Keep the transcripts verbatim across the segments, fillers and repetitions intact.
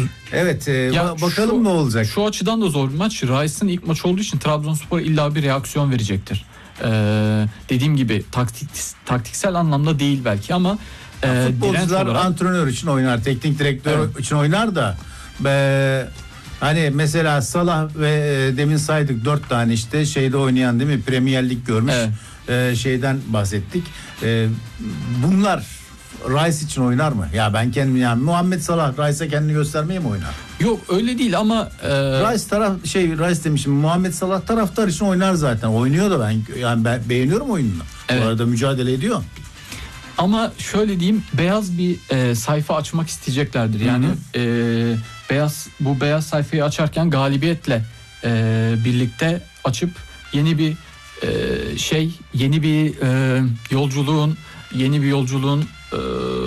Evet, e, ya bakalım şu, ne olacak. Şu açıdan da zor bir maç. Rice'ın ilk maçı olduğu için Trabzonspor illa bir reaksiyon verecektir. Ee, dediğim gibi taktik, taktiksel anlamda değil belki ama e, futbolcular olarak... antrenör için oynar, teknik direktör evet. için oynar da be, hani mesela Salah ve e, demin saydık dört tane işte şeyde oynayan değil mi? Premier Lig görmüş evet. e, şeyden bahsettik. E, bunlar Rice için oynar mı? Ya ben kendim yani Muhammed Salah Rice'a kendini göstermeye mi oynar? Yok öyle değil ama e... Rice taraf şey Rice demişim Muhammed Salah taraftar için oynar zaten. Oynuyor da ben yani ben beğeniyorum oyununu. Evet. Bu arada mücadele ediyor. Ama şöyle diyeyim beyaz bir e, sayfa açmak isteyeceklerdir. Yani e, beyaz bu beyaz sayfayı açarken galibiyetle e, birlikte açıp yeni bir e, şey yeni bir e, yolculuğun yeni bir yolculuğun e,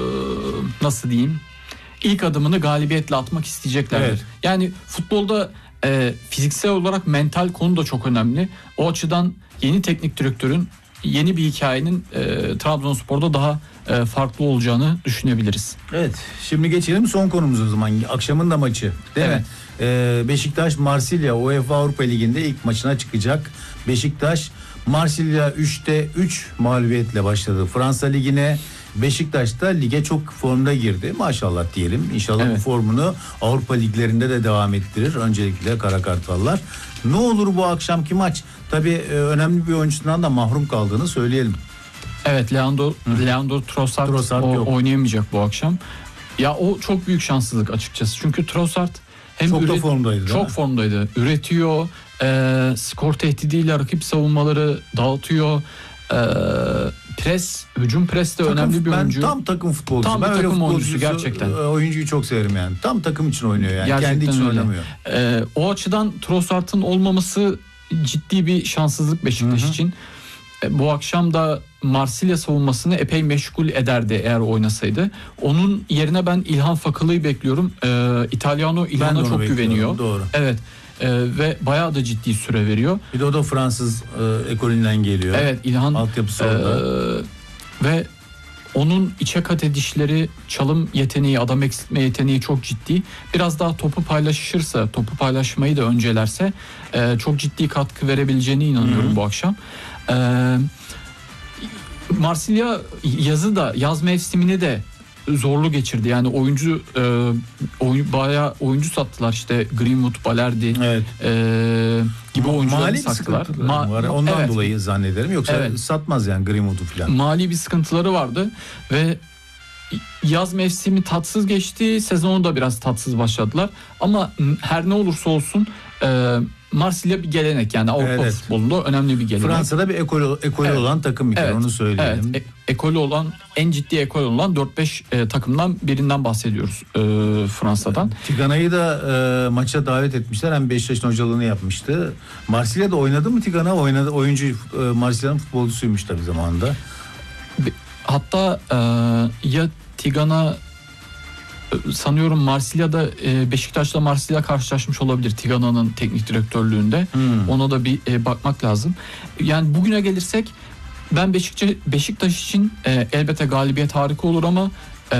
nasıl diyeyim ilk adımını galibiyetle atmak isteyeceklerdir. Evet. Yani futbolda e, fiziksel olarak mental konu da çok önemli. O açıdan yeni teknik direktörün yeni bir hikayenin e, Trabzonspor'da daha e, farklı olacağını düşünebiliriz. Evet. Şimdi geçelim son konumuza o zaman. Akşamın da maçı. Değil evet. mi? E, Beşiktaş Marsilya UEFA Avrupa Ligi'nde ilk maçına çıkacak. Beşiktaş Marsilya üçte üç mağlubiyetle başladı Fransa Ligi'ne. Beşiktaş da lige çok formda girdi. Maşallah diyelim. İnşallah evet. bu formunu Avrupa liglerinde de devam ettirir. Öncelikle Kara Kartallar. Ne olur bu akşamki maç? Tabii önemli bir oyuncusundan da mahrum kaldığını söyleyelim. Evet, Leandro Leandro Trossard, Trossard o, oynayamayacak bu akşam. Ya o çok büyük şanssızlık açıkçası. Çünkü Trossard hem çok üret, da formdaydı. Çok formdaydı. Üretiyor. E, skor tehdidiyle rakip savunmaları dağıtıyor. E, pres, hücum pres de takım, önemli bir oyuncu. Ben tam takım futbolcusu. Tam ben bir takım oyuncusu gerçekten. Oyuncuyu çok severim yani. Tam takım için oynuyor yani. Gerçekten kendi için öyle. Oynamıyor. E, o açıdan Trossard'ın olmaması ciddi bir şanssızlık Beşiktaş Hı-hı. için. E, bu akşam da Marsilya savunmasını epey meşgul ederdi eğer oynasaydı. Onun yerine ben İlhan Fakılı'yı bekliyorum. E, İtalyano İlhan'a çok güveniyor. Doğru. Evet. Ee, ve bayağı da ciddi süre veriyor. Bir de o da Fransız e, ekolünden geliyor. Evet, İlhan altyapısı e, orada. Ve onun içe kat edişleri, çalım yeteneği, adam eksiltme yeteneği çok ciddi. Biraz daha topu paylaşırsa, topu paylaşmayı da öncelerse e, çok ciddi katkı verebileceğine inanıyorum Hı-hı. bu akşam. E, Marsilya yazı da yaz mevsimini de zorlu geçirdi. Yani oyuncu e, oyun, bayağı oyuncu sattılar işte Greenwood, Balerdi evet. e, gibi Ma- oyuncuları sattılar. Ma- var. Ondan evet. dolayı zannederim. Yoksa evet. satmaz yani Greenwood'u falan. Mali bir sıkıntıları vardı ve yaz mevsimi tatsız geçti. Sezonu da biraz tatsız başladılar. Ama her ne olursa olsun e, Marsilya bir gelenek yani Avrupa evet. futbolunda önemli bir gelenek. Fransa'da bir ekol, ekolü evet. olan takım bir kere evet. onu söyleyelim. Evet. E- ekolü olan en ciddi ekol olan dört beş e, takımdan birinden bahsediyoruz e, Fransa'dan. Tigana'yı da e, maça davet etmişler. Hem Beşiktaş'ın hocalığını yapmıştı. Marsilya'da oynadı mı Tigana? Oynadı. Oyuncu e, Marsilya'nın futbolcusuymuş tabii zamanında. Hatta e, ya Tigana sanıyorum Marsilya'da Beşiktaş'la Marsilya karşılaşmış olabilir Tigana'nın teknik direktörlüğünde. Hmm. Ona da bir e, bakmak lazım. Yani bugüne gelirsek ben Beşiktaş, Beşiktaş için e, elbette galibiyet harika olur ama e,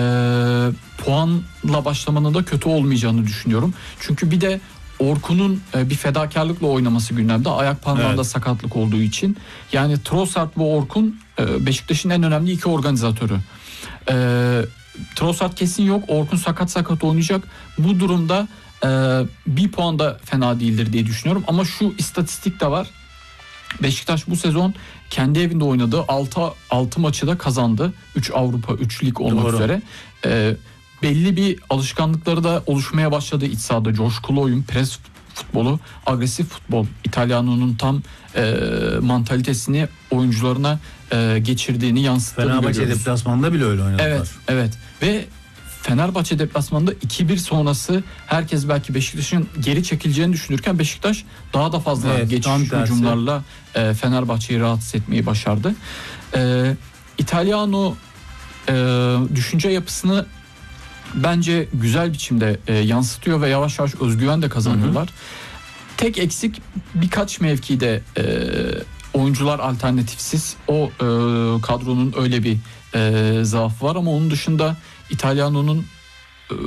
puanla başlamanın da kötü olmayacağını düşünüyorum. Çünkü bir de Orkun'un e, bir fedakarlıkla oynaması gündemde. Ayak parmağında evet. sakatlık olduğu için. Yani Trossard ve Orkun e, Beşiktaş'ın en önemli iki organizatörü. E, Trossard kesin yok. Orkun sakat sakat oynayacak. Bu durumda e, bir puan da fena değildir diye düşünüyorum. Ama şu istatistik de var. Beşiktaş bu sezon kendi evinde oynadığı altı maçı da kazandı. üç Avrupa, üç lig olmak Doğru. üzere. E, belli bir alışkanlıkları da oluşmaya başladı iç sahada. Coşkulu oyun, pres futbolu, agresif futbol. İtalyano'nun tam e, mantalitesini oyuncularına e, geçirdiğini yansıttığını Fenerbahçe görüyoruz. Fenerbahçe deplasmanında bile öyle oynadılar. Evet, evet. Ve Fenerbahçe deplasmanında iki bir sonrası herkes belki Beşiktaş'ın geri çekileceğini düşünürken Beşiktaş daha da fazla evet, geçiş hücumlarla e, Fenerbahçe'yi rahatsız etmeyi başardı. E, İtalyano e, düşünce yapısını bence güzel biçimde e, yansıtıyor ve yavaş yavaş özgüven de kazanıyorlar. Hı hı. Tek eksik birkaç mevkide e, oyuncular alternatifsiz. O e, kadronun öyle bir e, zaafı var ama onun dışında İtalyano'nun